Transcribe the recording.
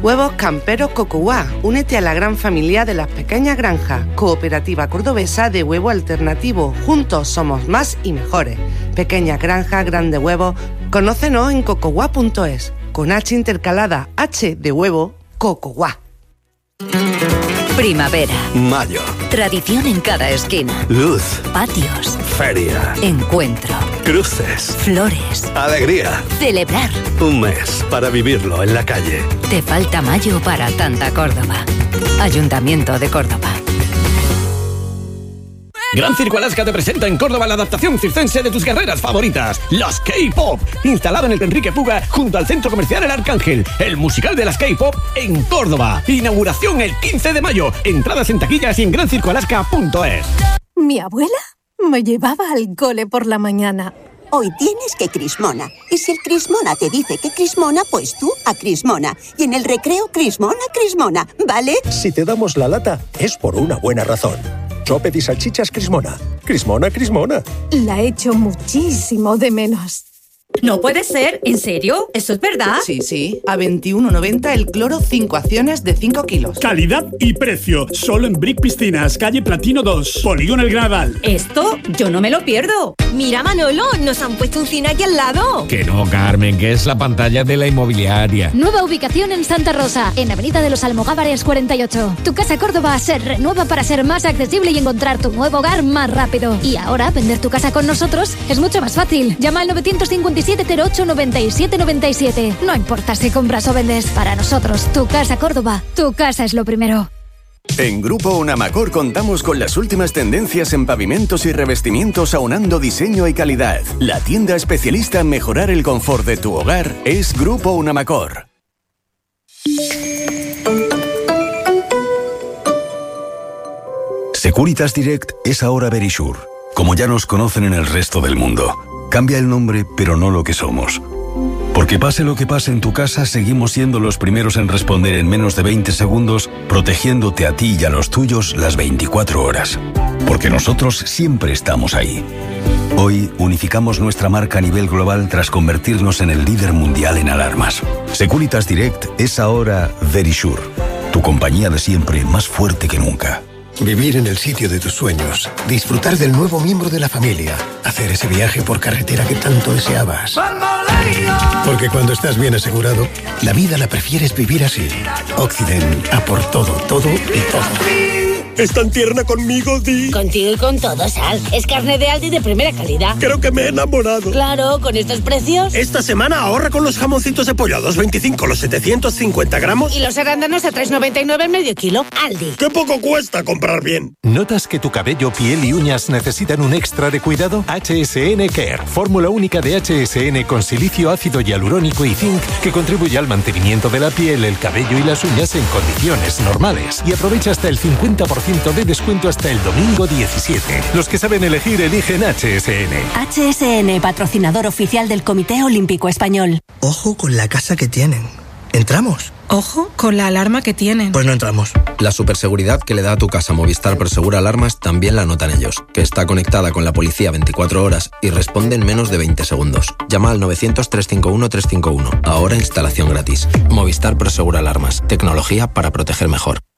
Huevos Camperos Cocoguá. Únete a la gran familia de las pequeñas granjas. Cooperativa cordobesa de huevo alternativo. Juntos somos más y mejores. Pequeñas granjas, grandes huevos. Conócenos en cocoguá.es. Con H intercalada, H de huevo, Cocoguá. Primavera. Mayo. Tradición en cada esquina. Luz. Patios. Feria. Encuentro. Cruces. Flores. Alegría. Celebrar. Un mes para vivirlo en la calle. Te falta mayo para tanta Córdoba. Ayuntamiento de Córdoba. Gran Circo Alaska te presenta en Córdoba la adaptación circense de tus guerreras favoritas, las K-Pop, instalado en el Enrique Puga junto al Centro Comercial El Arcángel, el musical de las K-Pop en Córdoba. Inauguración el 15 de mayo. Entradas en taquillas y en grancircoalaska.es. Mi abuela me llevaba al cole por la mañana. Hoy tienes que Crismona. Y si el Crismona te dice que Crismona, pues tú a Crismona. Y en el recreo, Crismona, ¿vale? Si te damos la lata, es por una buena razón. Chopet y salchichas Crismona. Crismona. La echo muchísimo de menos. No puede ser, ¿en serio? ¿Eso es verdad? Sí, a 21,90 el cloro 5 acciones de 5 kilos. Calidad y precio, solo en Brick Piscinas, calle Platino 2, Polígono El Graval. Esto yo no me lo pierdo. Mira, Manolo, nos han puesto un cine aquí al lado. Que no, Carmen, que es la pantalla de la inmobiliaria. Nueva ubicación en Santa Rosa, en Avenida de los Almogávares 48. Tu casa Córdoba se renueva para ser más accesible y encontrar tu nuevo hogar más rápido. Y ahora, vender tu casa con nosotros es mucho más fácil. Llama al 957 08 97 97. No importa si compras o vendes, para nosotros, tu casa Córdoba, tu casa es lo primero. En Grupo Unamacor contamos con las últimas tendencias en pavimentos y revestimientos aunando diseño y calidad. La tienda especialista en mejorar el confort de tu hogar es Grupo Unamacor. Securitas Direct es ahora Verisure, como ya nos conocen en el resto del mundo. Cambia el nombre, pero no lo que somos. Porque pase lo que pase en tu casa, seguimos siendo los primeros en responder en menos de 20 segundos, protegiéndote a ti y a los tuyos las 24 horas. Porque nosotros siempre estamos ahí. Hoy unificamos nuestra marca a nivel global tras convertirnos en el líder mundial en alarmas. Securitas Direct es ahora Verisure, tu compañía de siempre más fuerte que nunca. Vivir en el sitio de tus sueños, disfrutar del nuevo miembro de la familia, hacer ese viaje por carretera que tanto deseabas. Porque cuando estás bien asegurado, la vida la prefieres vivir así. Occident, a por todo y todo. ¿Es tan tierna conmigo, Di? Contigo y con todo, Sal. Es carne de Aldi de primera calidad. Creo que me he enamorado. Claro, con estos precios. Esta semana ahorra con los jamoncitos de pollo a 2,25 los 750 gramos. Y los arándanos a 3,99 el medio kilo. Aldi. ¡Qué poco cuesta comprar bien! ¿Notas que tu cabello, piel y uñas necesitan un extra de cuidado? HSN Care. Fórmula única de HSN con silicio, ácido hialurónico y zinc que contribuye al mantenimiento de la piel, el cabello y las uñas en condiciones normales. Y aprovecha hasta el 50% de descuento hasta el domingo 17. Los que saben elegir eligen HSN. HSN, patrocinador oficial del Comité Olímpico Español. Ojo con la casa que tienen. ¿Entramos? Ojo con la alarma que tienen. Pues no entramos. La superseguridad que le da a tu casa Movistar Prosegura Alarmas también la notan ellos, que está conectada con la policía 24 horas y responde en menos de 20 segundos. Llama al 900-351-351. Ahora instalación gratis. Movistar Prosegura Alarmas. Tecnología para proteger mejor.